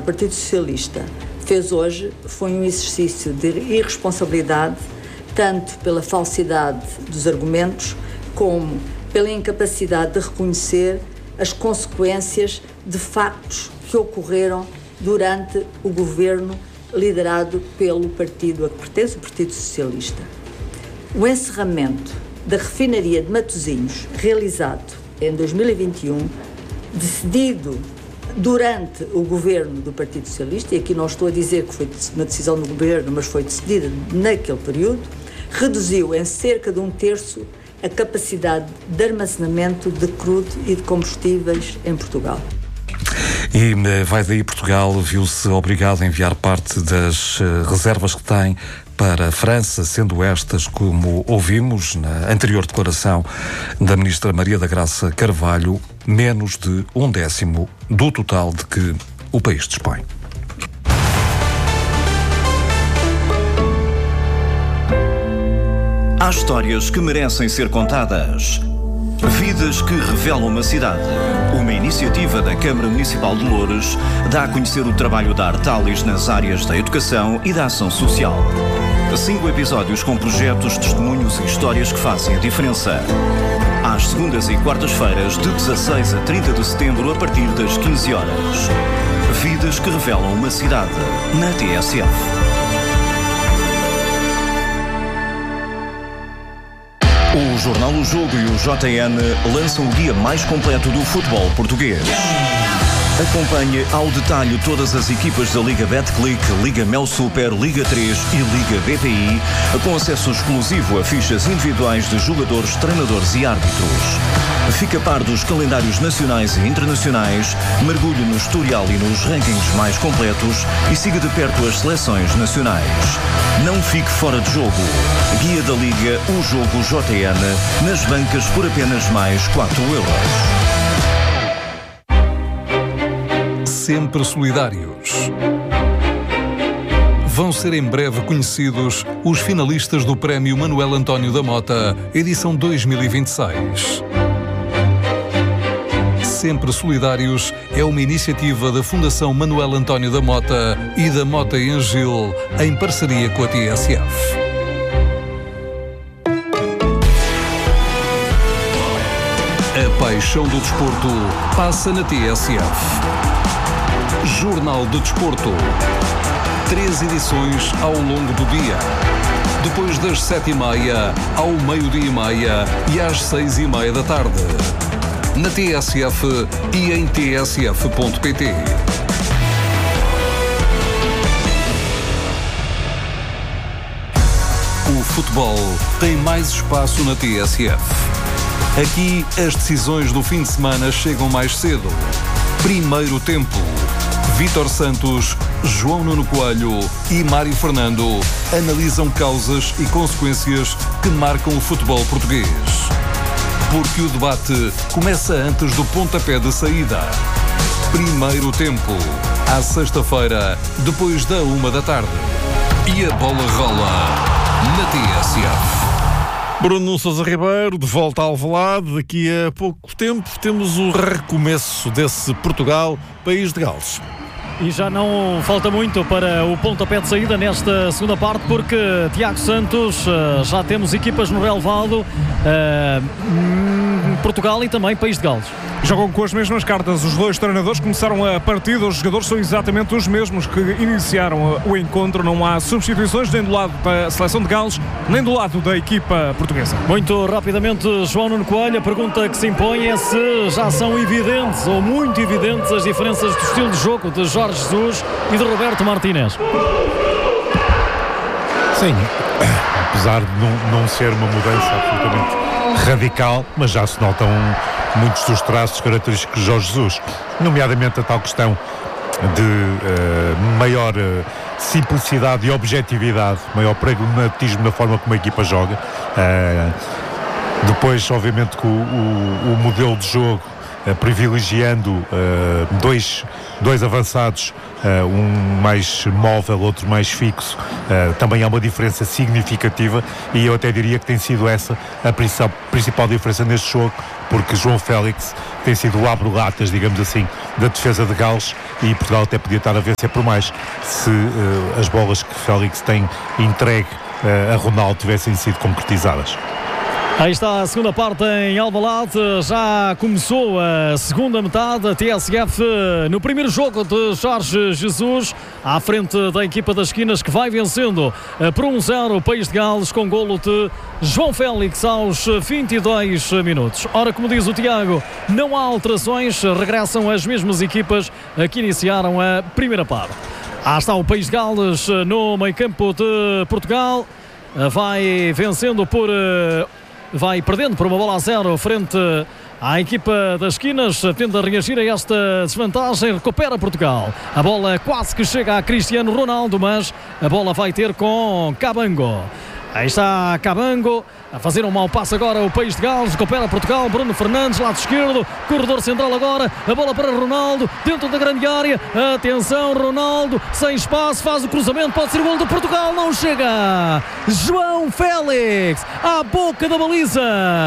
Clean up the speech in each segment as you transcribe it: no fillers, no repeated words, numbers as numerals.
Partido Socialista fez hoje foi um exercício de irresponsabilidade, tanto pela falsidade dos argumentos, como pela incapacidade de reconhecer as consequências de factos que ocorreram durante o governo liderado pelo partido a que pertence, o Partido Socialista. O encerramento da refinaria de Matosinhos, realizado em 2021, decidido durante o governo do Partido Socialista, e aqui não estou a dizer que foi uma decisão do governo, mas foi decidida naquele período, reduziu em cerca de 1/3 a capacidade de armazenamento de crudo e de combustíveis em Portugal. E vai daí Portugal, viu-se obrigado a enviar parte das reservas que tem para a França, sendo estas, como ouvimos na anterior declaração da Ministra Maria da Graça Carvalho, menos de 1/10 do total de que o país dispõe. Há histórias que merecem ser contadas. Vidas que revelam uma cidade. Uma iniciativa da Câmara Municipal de Loures dá a conhecer o trabalho da Artalis nas áreas da educação e da ação social. 5 episódios com projetos, testemunhos e histórias que fazem a diferença. Às segundas e quartas-feiras, de 16 a 30 de setembro, a partir das 15 horas. Vidas que revelam uma cidade, na TSF. O Jornal O Jogo e o JN lançam o guia mais completo do futebol português. Acompanhe ao detalhe todas as equipas da Liga Betclic, Liga Mel Super, Liga 3 e Liga BPI, com acesso exclusivo a fichas individuais de jogadores, treinadores e árbitros. Fica a par dos calendários nacionais e internacionais, mergulhe no historial e nos rankings mais completos e siga de perto as seleções nacionais. Não fique fora de jogo. Guia da Liga, o Jogo JN, nas bancas por apenas mais 4€. Sempre solidários. Vão ser em breve conhecidos os finalistas do Prémio Manuel António da Mota, edição 2026. Sempre Solidários é uma iniciativa da Fundação Manuel António da Mota e da Mota e Angil, em parceria com a TSF. A paixão do desporto passa na TSF. Jornal do Desporto. 3 edições ao longo do dia. Depois das 7h30, ao meio-dia-e-meia e às 6h30 da tarde. Na TSF e em tsf.pt. O futebol tem mais espaço na TSF. Aqui, as decisões do fim de semana chegam mais cedo. Primeiro tempo. Vítor Santos, João Nuno Coelho e Mário Fernando analisam causas e consequências que marcam o futebol português. Porque o debate começa antes do pontapé de saída. Primeiro tempo. À sexta-feira, depois da 1 da tarde. E a bola rola na TSF. Bruno Sousa Ribeiro, de volta ao Alvalade. Daqui a pouco tempo temos o recomeço desse Portugal, País de Gales. E já não falta muito para o pontapé de saída nesta segunda parte, porque Tiago Santos, já temos equipas no relevado, Portugal e também País de Gales. Jogam com as mesmas cartas. Os dois treinadores começaram a partida. Os jogadores são exatamente os mesmos que iniciaram o encontro. Não há substituições nem do lado da seleção de Gales, nem do lado da equipa portuguesa. Muito rapidamente, João Nuno Coelho, a pergunta que se impõe é se já são evidentes ou muito evidentes as diferenças do estilo de jogo de Jorge Jesus e de Roberto Martínez. Sim, apesar de não ser uma mudança absolutamente radical, mas já se notam muitos dos traços característicos de Jorge Jesus, nomeadamente a tal questão de maior simplicidade e objetividade, maior pragmatismo na forma como a equipa joga. Depois, obviamente, que o modelo de jogo privilegiando dois avançados, um mais móvel, outro mais fixo. Também há uma diferença significativa, e eu até diria que tem sido essa a principal diferença neste jogo, porque João Félix tem sido o abre-latas, digamos assim, da defesa de Gales, e Portugal até podia estar a vencer por mais se as bolas que Félix tem entregue a Ronaldo tivessem sido concretizadas. Aí está a segunda parte em Alvalade, já começou a segunda metade, a TSF no primeiro jogo de Jorge Jesus, à frente da equipa das esquinas, que vai vencendo por 1-0 o País de Gales, com golo de João Félix aos 22 minutos. Ora, como diz o Tiago, não há alterações, regressam as mesmas equipas que iniciaram a primeira parte. Está o País de Gales no meio campo de Portugal, vai vencendo vai perdendo por 1-0 frente à equipa das esquinas, tenta reagir a esta desvantagem, recupera Portugal. A bola quase que chega a Cristiano Ronaldo, mas a bola vai ter com Cabango. Aí está Cabango a fazer um mau passo agora o País de Gales, recupera Portugal, Bruno Fernandes, lado esquerdo, corredor central agora, a bola para Ronaldo, dentro da grande área, atenção Ronaldo, sem espaço, faz o cruzamento, pode ser o gol de Portugal, não chega, João Félix, à boca da baliza,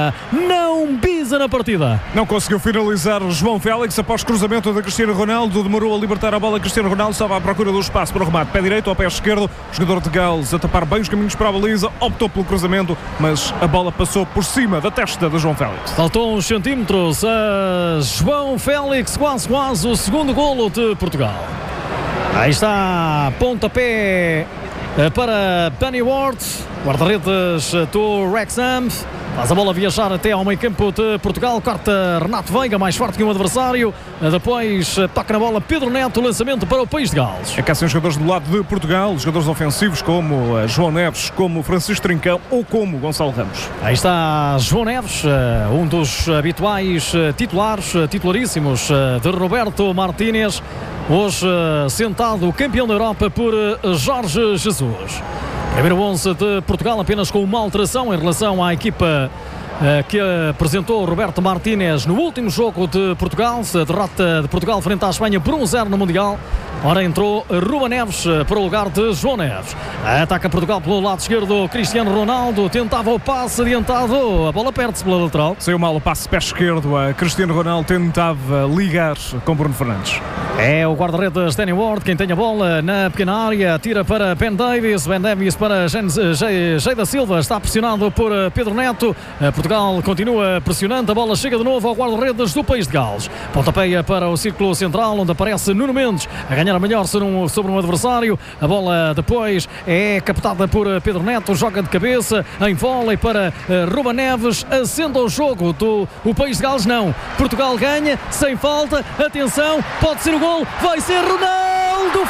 não pisa na partida. Não conseguiu finalizar João Félix após cruzamento de Cristiano Ronaldo, demorou a libertar a bola, Cristiano Ronaldo estava à procura do espaço para o remate, pé direito ao pé esquerdo, jogador de Gales a tapar bem os caminhos para a baliza, optou pelo cruzamento, mas a bola passou por cima da testa de João Félix. Faltou uns centímetros a João Félix, quase o segundo golo de Portugal. Aí está, pontapé para Danny Ward, guarda-redes do Wrexham. Faz a bola viajar até ao meio campo de Portugal, corta Renato Veiga, mais forte que um adversário, depois toca na bola Pedro Neto, lançamento para o País de Gales. É que há sim jogadores do lado de Portugal, jogadores ofensivos como João Neves, como Francisco Trincão ou como Gonçalo Ramos. Aí está João Neves, um dos habituais titularíssimos de Roberto Martínez, hoje sentado campeão da Europa por Jorge Jesus. Primeiro 11 de Portugal, apenas com uma alteração em relação à equipa que apresentou Roberto Martínez no último jogo de Portugal, a derrota de Portugal frente à Espanha por 1-0 no Mundial. Ora, entrou Ruben Neves para o lugar de João Neves. Ataca Portugal pelo lado esquerdo, Cristiano Ronaldo tentava o passe adiantado, a bola perde-se pela lateral. Saiu mal o passe pé esquerdo, a Cristiano Ronaldo tentava ligar com Bruno Fernandes. É o guarda-redes Danny Ward quem tem a bola na pequena área, tira para Ben Davies para Jay da Silva, está pressionado por Pedro Neto. Portugal continua pressionando, a bola chega de novo ao guarda-redes do País de Gales. Pontapeia para o círculo central, onde aparece Nuno Mendes a ganhar melhor sobre um adversário. A bola depois é captada por Pedro Neto, joga de cabeça em vôlei para Ruben Neves, acende o jogo do o País de Gales. Não, Portugal ganha sem falta, atenção, pode ser o gol, vai ser Ronaldo,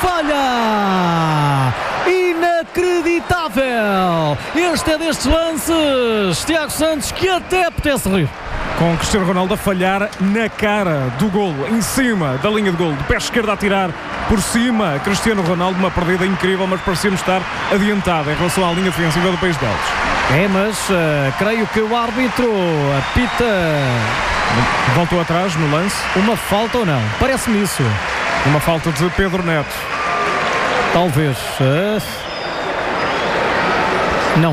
falha! Inacreditável! Este é destes lances, Tiago Santos, que até apetece rir. Com Cristiano Ronaldo a falhar na cara do golo, em cima da linha de golo, de pé esquerdo a tirar por cima. Cristiano Ronaldo, uma perdida incrível, mas parecemos estar adiantado em relação à linha defensiva do País de Gales. É, mas creio que o árbitro apita. Voltou atrás no lance. Uma falta ou não? Parece-me isso. Uma falta de Pedro Neto. Talvez. Não.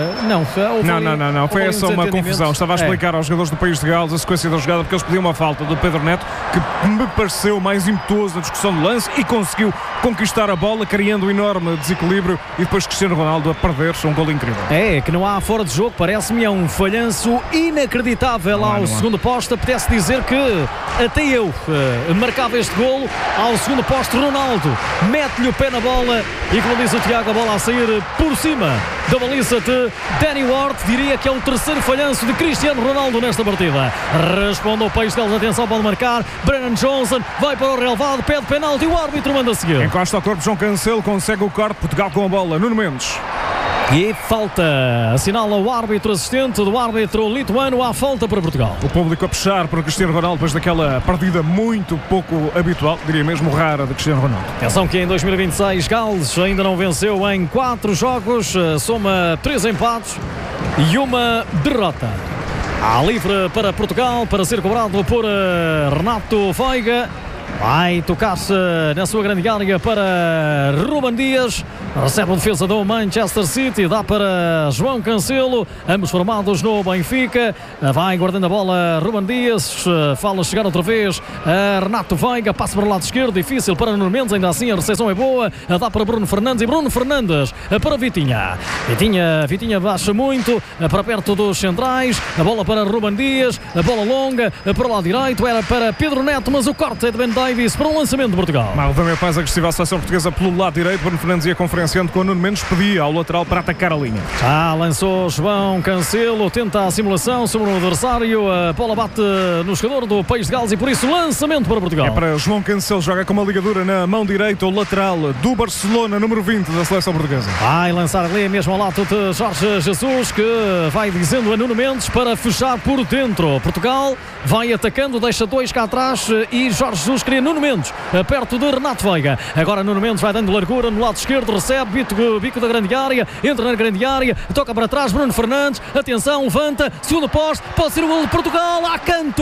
Foi essa uma confusão. Estava a explicar aos jogadores do País de Gales a sequência da jogada, porque eles pediam uma falta do Pedro Neto, que me pareceu mais impetuoso na discussão do lance e conseguiu conquistar a bola, criando um enorme desequilíbrio, e depois Cristiano Ronaldo a perder-se um golo incrível. É que não há fora de jogo, parece-me um falhanço inacreditável ao segundo posto. Apetece dizer que até eu marcava este golo ao segundo posto. Ronaldo mete-lhe o pé na bola e, como diz o Tiago, a bola a sair por cima da baliza de Danny Ward. Diria que é o terceiro falhanço de Cristiano Ronaldo nesta partida. Responde ao País de Gales, atenção, pode marcar. Brennan Johnson vai para o relevado, pede penalti, o árbitro manda seguir. Encosta ao corpo João Cancelo, consegue o corte, Portugal com a bola, Nuno Mendes. E falta, assinala o árbitro assistente do árbitro lituano, há falta para Portugal. O público a puxar para Cristiano Ronaldo depois daquela partida muito pouco habitual, diria mesmo rara, de Cristiano Ronaldo. Atenção que em 2026 Gales ainda não venceu em 4 jogos, soma 3 empates e uma derrota. Há livre para Portugal, para ser cobrado por Renato Veiga. Vai tocar-se na sua grande área para Ruben Dias. Recebe a defesa do Manchester City. Dá para João Cancelo. Ambos formados no Benfica. Vai guardando a bola Ruben Dias. Fala chegar outra vez a Renato Veiga. Passa para o lado esquerdo. Difícil para Nuno Mendes. Ainda assim a recepção é boa. Dá para Bruno Fernandes. E Bruno Fernandes para Vitinha. Vitinha baixa muito para perto dos centrais. A bola para Ruben Dias. A bola longa para o lado direito. Era para Pedro Neto. Mas o corte é de Ben Davies para um lançamento de Portugal. Novamente mais agressiva a seleção portuguesa pelo lado direito. Bruno Fernandes ia conferenciando com o Nuno Mendes, pedia ao lateral para atacar a linha. Já lançou João Cancelo, tenta a simulação sobre o adversário. A bola bate no jogador do País de Gales e por isso lançamento para Portugal. É para João Cancelo, joga com uma ligadura na mão direita, o lateral do Barcelona, número 20 da seleção portuguesa. Vai lançar ali mesmo ao lado de Jorge Jesus, que vai dizendo a Nuno Mendes para fechar por dentro. Portugal vai atacando, deixa dois cá atrás e Jorge Jesus cria Nuno Mendes perto de Renato Veiga. Agora Nuno Mendes vai dando largura no lado esquerdo, recebe bico da grande área, entra na grande área, toca para trás Bruno Fernandes, atenção, levanta, segundo poste, pode ser o gol de Portugal, a canto!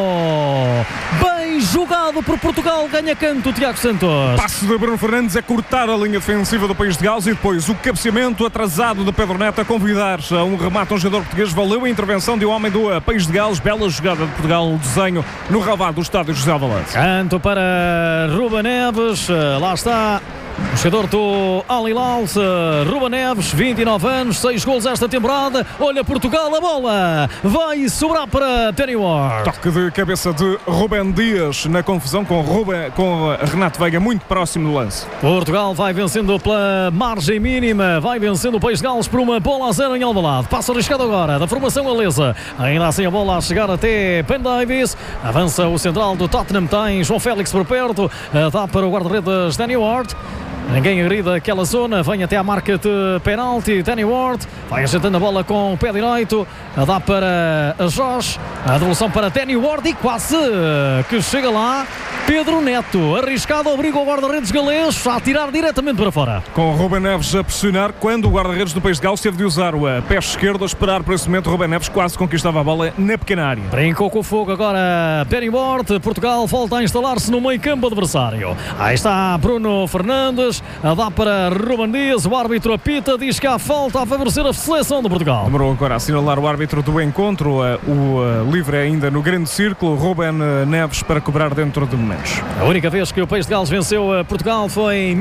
Bem jogado por Portugal, ganha canto Tiago Santos. Passo de Bruno Fernandes a cortar a linha defensiva do País de Gales e depois o cabeceamento atrasado de Pedro Neto a convidar a um remate a um jogador português. Valeu a intervenção de um homem do País de Gales. Bela jogada de Portugal, o desenho no relvado do estádio José Alvalade. Canto para Ruben Neves, lá está o jogador do Al Hilal, Ruben Neves, 29 anos, 6 golos esta temporada. Olha Portugal, a bola vai sobrar para Danny Ward. Toque de cabeça de Ruben Dias na confusão com Renato Veiga muito próximo do lance. Portugal vai vencendo pela margem mínima, vai vencendo o País de Gales por 1-0 em Alvalade. Passo arriscado agora da formação galesa. Ainda assim a bola a chegar até Ben Davies. Avança o central do Tottenham, tem João Félix por perto, dá para o guarda-redes Danny Ward. Ninguém agrida aquela zona, vem até à marca de penalti. Danny Ward vai ajeitando a bola com o pé direito, dá para Jorge, a devolução para Danny Ward e quase que chega lá Pedro Neto, arriscado, obriga o guarda-redes galês a tirar diretamente para fora. Com o Ruben Neves a pressionar, quando o guarda-redes do País de Gales teve de usar o pé esquerdo a esperar por esse momento, o Ruben Neves quase conquistava a bola na pequena área. Brincou com o fogo agora Danny Ward. Portugal volta a instalar-se no meio campo adversário. Aí está Bruno Fernandes, dá para Ruben Dias, o árbitro apita, diz que há falta a favorecer a seleção de Portugal. Demorou agora a assinalar o árbitro do encontro, o livre ainda no grande círculo, Ruben Neves para cobrar dentro de momentos. A única vez que o País de Gales venceu Portugal foi em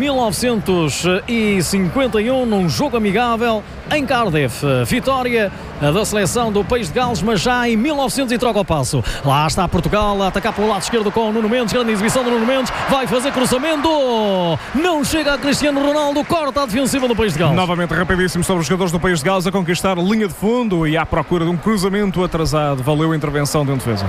1951 num jogo amigável em Cardiff. Vitória da seleção do País de Gales, mas já em 1900 e troca o passo. Lá está Portugal a atacar pelo lado esquerdo com o Nuno Mendes, grande exibição do Nuno Mendes, vai fazer cruzamento, não chega a Cristiano Ronaldo, corta a defensiva do País de Gales. Novamente rapidíssimo sobre os jogadores do País de Gales a conquistar linha de fundo e à procura de um cruzamento atrasado. Valeu a intervenção de um defesa.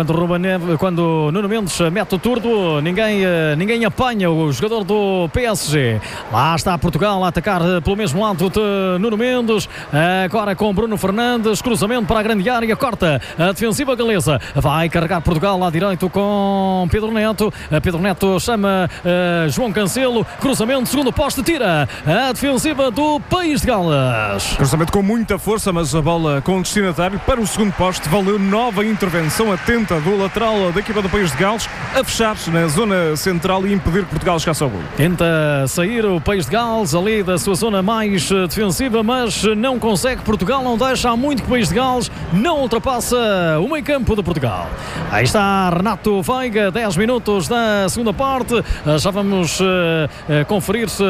Quando Nuno Mendes mete o turdo, ninguém apanha o jogador do PSG. Lá está Portugal a atacar pelo mesmo lado de Nuno Mendes, agora com Bruno Fernandes, cruzamento para a grande área, corta a defensiva galesa, vai carregar Portugal lá direito com Pedro Neto. Pedro Neto chama João Cancelo, cruzamento, segundo poste, tira a defensiva do País de Gales. Cruzamento com muita força, mas a bola com destinatário para o segundo poste. Valeu nova intervenção atenta do lateral da equipa do País de Gales a fechar-se na zona central e impedir que Portugal chegasse ao gol. Tenta sair o País de Gales ali da sua zona mais defensiva, mas não consegue. Portugal não deixa, há muito que o País de Gales não ultrapassa o meio campo de Portugal. Aí está Renato Veiga, 10 minutos da segunda parte. Já vamos conferir-se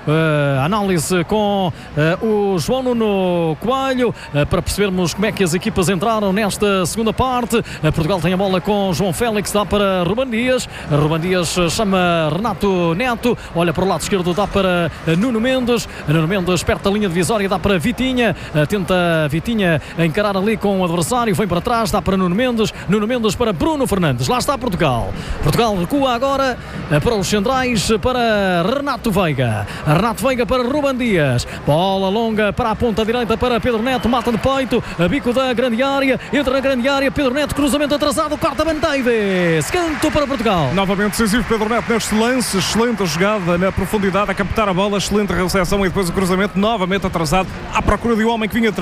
a análise com o João Nuno Coelho para percebermos como é que as equipas entraram nesta segunda parte. Portugal tem a bola com João Félix, dá para Ruben Dias. Ruben Dias chama Renato Neto, olha para o lado esquerdo, dá para Nuno Mendes. Nuno Mendes perto da linha divisória, dá para Vitinha, tenta Vitinha encarar ali com o adversário, vem para trás, dá para Nuno Mendes para Bruno Fernandes. Lá está Portugal recua agora para os centrais, para Renato Veiga para Ruben Dias, bola longa para a ponta direita para Pedro Neto, mata de peito, bico da grande área, entra na grande área, Pedro Neto, cruzamento atrasado, corta Ben Davies, canto para Portugal. Novamente decisivo Pedro Neto neste lance, excelente jogada na profundidade, a captar a bola, excelente recepção e depois o cruzamento novamente atrasado, à procura de um homem que vinha atrás, era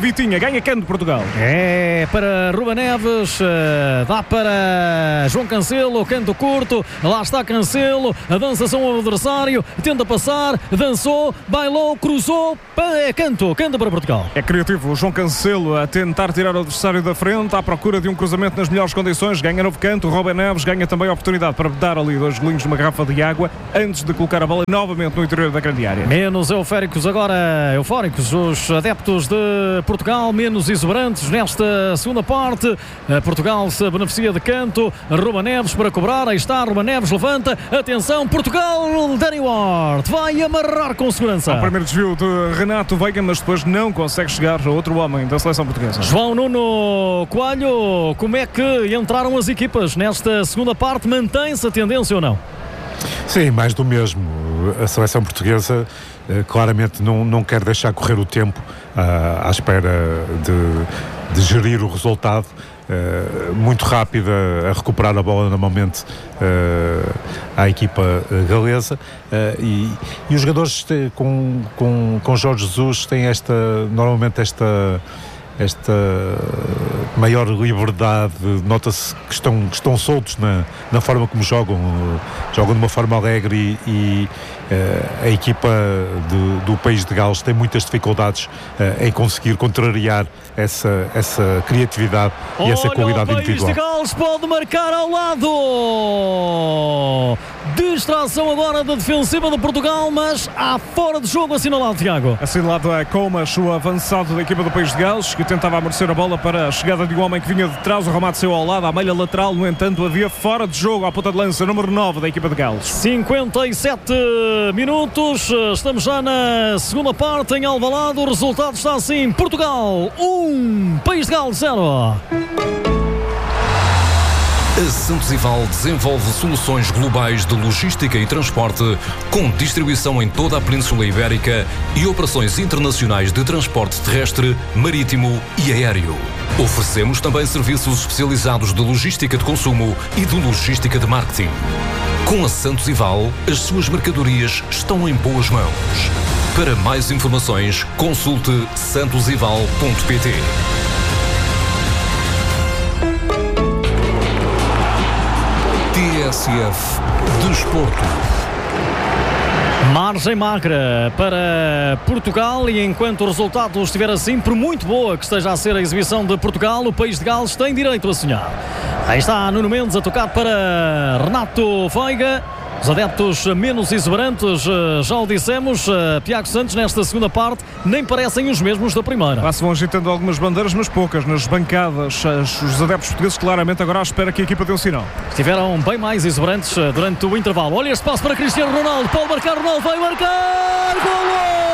Vitinha, ganha Canto Portugal. É para Ruben Neves, dá para João Cancelo, canto curto, lá está Cancelo, avança-se um adversário, tenta passar, dançou, bailou, cruzou, é canto para Portugal. É criativo o João Cancelo a tentar tirar o adversário da frente, à procura de um cruzamento nas melhores condições, ganha novo canto, Ruben Neves ganha também a oportunidade para dar ali 2 golinhos numa garrafa de água, antes de colocar a bola novamente no interior da grande área. Menos eufóricos os adeptos de Portugal, menos exuberantes nesta segunda parte. Portugal se beneficia de canto, Ruben Neves para cobrar, aí está, Ruben Neves levanta, atenção, Portugal, Danny Ward vai amarrar com segurança. O primeiro desvio de Renato Veiga, mas depois não consegue chegar a outro homem da seleção portuguesa. João Nuno Coelho, como é que entraram as equipas nesta segunda parte? Mantém-se a tendência ou não? Sim, mais do mesmo. A seleção portuguesa claramente não quer deixar correr o tempo à espera de gerir o resultado. Muito rápida a recuperar a bola normalmente à equipa galesa, e os jogadores com Jorge Jesus têm normalmente esta maior liberdade, nota-se que estão soltos na forma como jogam de uma forma alegre, e a equipa do País de Gales tem muitas dificuldades em conseguir contrariar essa criatividade e essa qualidade individual. O País de Gales pode marcar ao lado. Distração agora da defensiva de Portugal, mas há fora de jogo assinalado, Tiago. Assinalado é Comas, o avançado da equipa do País de Gales, que tentava amortecer a bola para a chegada de um homem que vinha de trás. O remate saiu ao lado, à malha lateral. No entanto, havia fora de jogo à ponta de lança, número 9 da equipa de Gales. 57 minutos, estamos já na segunda parte em Alvalade. O resultado está assim: Portugal 1, País de Gales 0. A Santos Ival desenvolve soluções globais de logística e transporte, com distribuição em toda a Península Ibérica e operações internacionais de transporte terrestre, marítimo e aéreo. Oferecemos também serviços especializados de logística de consumo e de logística de marketing. Com a Santos Ival, as suas mercadorias estão em boas mãos. Para mais informações, consulte santosival.pt. TSF Desporto. Margem magra para Portugal, e enquanto o resultado estiver assim, por muito boa que esteja a ser a exibição de Portugal, o País de Gales tem direito a sonhar. Aí está Nuno Mendes a tocar para Renato Veiga. Os adeptos menos exuberantes, já o dissemos, Tiago Santos, nesta segunda parte, nem parecem os mesmos da primeira. Lá se vão agitando algumas bandeiras, mas poucas nas bancadas. Os adeptos portugueses claramente agora à espera que a equipa dê um sinal. Estiveram bem mais exuberantes durante o intervalo. Olha este passo para Cristiano Ronaldo, pode marcar, Ronaldo vai marcar, golo!